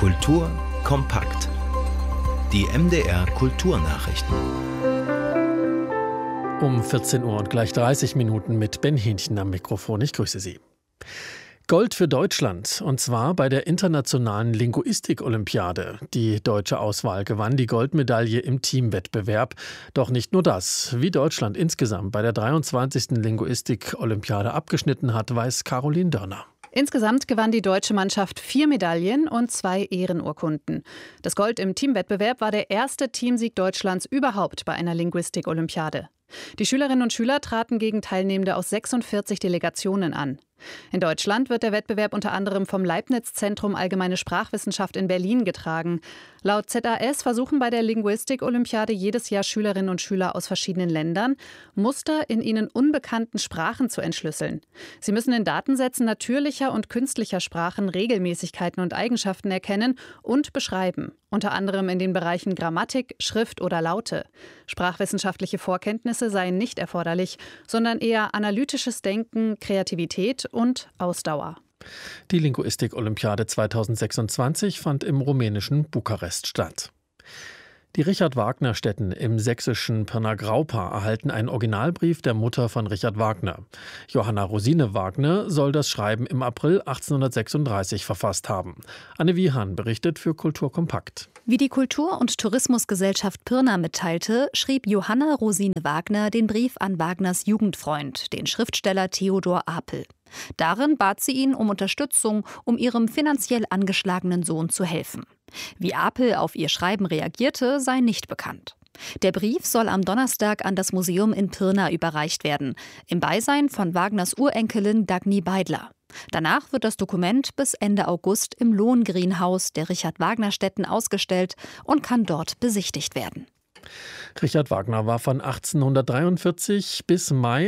Kultur kompakt. Die MDR Kulturnachrichten. Um 14 Uhr und gleich 30 Minuten mit Ben Hähnchen am Mikrofon. Ich grüße Sie. Gold für Deutschland, und zwar bei der Internationalen Linguistik-Olympiade. Die deutsche Auswahl gewann die Goldmedaille im Teamwettbewerb. Doch nicht nur das. Wie Deutschland insgesamt bei der 23. Linguistik-Olympiade abgeschnitten hat, weiß Caroline Dörner. Insgesamt gewann die deutsche Mannschaft 4 Medaillen und 2 Ehrenurkunden. Das Gold im Teamwettbewerb war der erste Teamsieg Deutschlands überhaupt bei einer Linguistik-Olympiade. Die Schülerinnen und Schüler traten gegen Teilnehmende aus 46 Delegationen an. In Deutschland wird der Wettbewerb unter anderem vom Leibniz-Zentrum Allgemeine Sprachwissenschaft in Berlin getragen. Laut ZAS versuchen bei der Linguistik-Olympiade jedes Jahr Schülerinnen und Schüler aus verschiedenen Ländern, Muster in ihnen unbekannten Sprachen zu entschlüsseln. Sie müssen in Datensätzen natürlicher und künstlicher Sprachen Regelmäßigkeiten und Eigenschaften erkennen und beschreiben. Unter anderem in den Bereichen Grammatik, Schrift oder Laute. Sprachwissenschaftliche Vorkenntnisse seien nicht erforderlich, sondern eher analytisches Denken, Kreativität und Ausdauer. Die Linguistik-Olympiade 2026 fand im rumänischen Bukarest statt. Die Richard-Wagner-Stätten im sächsischen Pirna-Graupa erhalten einen Originalbrief der Mutter von Richard Wagner. Johanna Rosine Wagner soll das Schreiben im April 1836 verfasst haben. Anne Wiehan berichtet für Kultur kompakt. Wie die Kultur- und Tourismusgesellschaft Pirna mitteilte, schrieb Johanna Rosine Wagner den Brief an Wagners Jugendfreund, den Schriftsteller Theodor Apel. Darin bat sie ihn um Unterstützung, um ihrem finanziell angeschlagenen Sohn zu helfen. Wie Apel auf ihr Schreiben reagierte, sei nicht bekannt. Der Brief soll am Donnerstag an das Museum in Pirna überreicht werden, im Beisein von Wagners Urenkelin Dagny Beidler. Danach wird das Dokument bis Ende August im Lohengrin-Haus der Richard-Wagner-Stätten ausgestellt und kann dort besichtigt werden. Richard Wagner war von 1843 bis Mai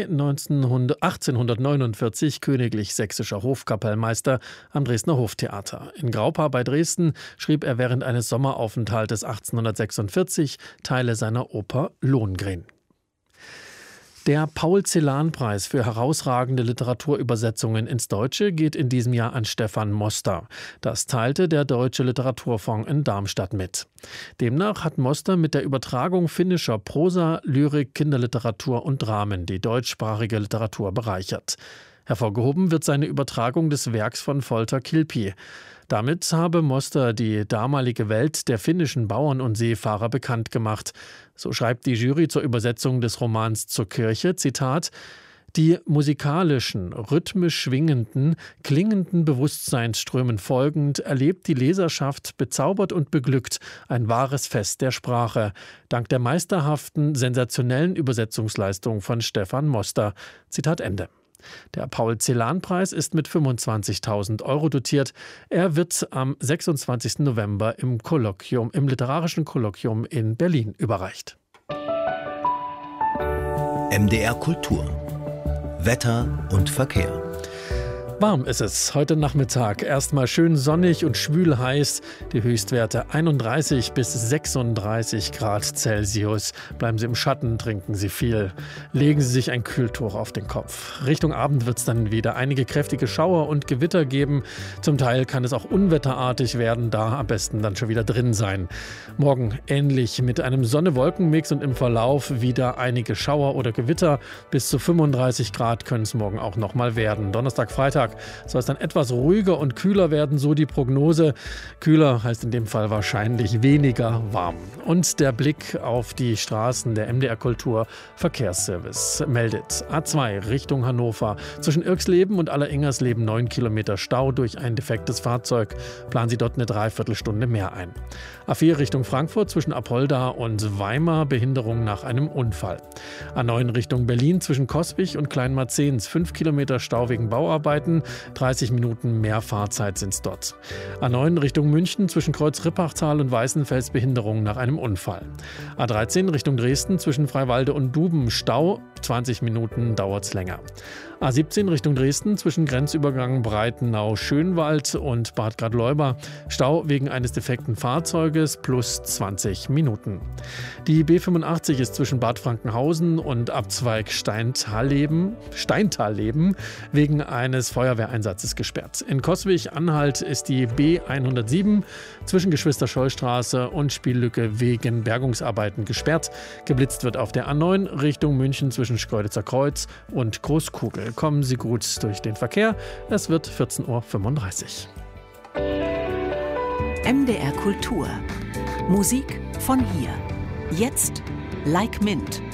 1849 königlich sächsischer Hofkapellmeister am Dresdner Hoftheater. In Graupa bei Dresden schrieb er während eines Sommeraufenthaltes 1846 Teile seiner Oper Lohengrin. Der Paul-Celan-Preis für herausragende Literaturübersetzungen ins Deutsche geht in diesem Jahr an Stefan Moster. Das teilte der Deutsche Literaturfonds in Darmstadt mit. Demnach hat Moster mit der Übertragung finnischer Prosa, Lyrik, Kinderliteratur und Dramen die deutschsprachige Literatur bereichert. Hervorgehoben wird seine Übertragung des Werks von Folter Kilpi. Damit habe Moster die damalige Welt der finnischen Bauern und Seefahrer bekannt gemacht. So schreibt die Jury zur Übersetzung des Romans Zur Kirche, Zitat: Die musikalischen, rhythmisch schwingenden, klingenden Bewusstseinsströmen folgend erlebt die Leserschaft bezaubert und beglückt ein wahres Fest der Sprache, dank der meisterhaften, sensationellen Übersetzungsleistung von Stefan Moster. Zitat Ende. Der Paul-Celan-Preis ist mit 25.000 € dotiert. Er wird am 26. November im Literarischen Kolloquium in Berlin überreicht. MDR Kultur. Wetter und Verkehr. Warm ist es heute Nachmittag. Erstmal schön sonnig und schwül heiß. Die Höchstwerte 31 bis 36 Grad Celsius. Bleiben Sie im Schatten, trinken Sie viel. Legen Sie sich ein Kühltuch auf den Kopf. Richtung Abend wird es dann wieder einige kräftige Schauer und Gewitter geben. Zum Teil kann es auch unwetterartig werden, da am besten dann schon wieder drin sein. Morgen ähnlich mit einem Sonne-Wolken-Mix und im Verlauf wieder einige Schauer oder Gewitter. Bis zu 35 Grad können es morgen auch nochmal werden. Donnerstag, Freitag soll es dann etwas ruhiger und kühler werden, so die Prognose. Kühler heißt in dem Fall wahrscheinlich weniger warm. Und der Blick auf die Straßen der MDR Kultur Verkehrsservice meldet: A2 Richtung Hannover. Zwischen Irxleben und Allerengersleben 9 Kilometer Stau durch ein defektes Fahrzeug. Planen Sie dort eine Dreiviertelstunde mehr ein. A4 Richtung Frankfurt zwischen Apolda und Weimar Behinderung nach einem Unfall. A9 Richtung Berlin zwischen Coswig und Kleinmarzens 5 Kilometer Stau wegen Bauarbeiten. 30 Minuten mehr Fahrzeit sind es dort. A9 Richtung München zwischen Kreuz-Rippachtal und Weißenfels Behinderung nach einem Unfall. A13 Richtung Dresden zwischen Freiwalde und Duben Stau. 20 Minuten dauert es länger. A17 Richtung Dresden zwischen Grenzübergang Breitenau-Schönwald und Bad Gradleuber. Stau wegen eines defekten Fahrzeuges plus 20 Minuten. Die B85 ist zwischen Bad Frankenhausen und Abzweig Steintalleben wegen eines Feuerwehrunfalls Feuerwehreinsatz ist gesperrt. In Coswig-Anhalt ist die B107 zwischen Geschwister-Scholl-Straße und Spiellücke wegen Bergungsarbeiten gesperrt. Geblitzt wird auf der A9 Richtung München zwischen Schkeuditzer Kreuz und Großkugel. Kommen Sie gut durch den Verkehr. Es wird 14:35 Uhr. MDR Kultur. Musik von hier. Jetzt Like Mint.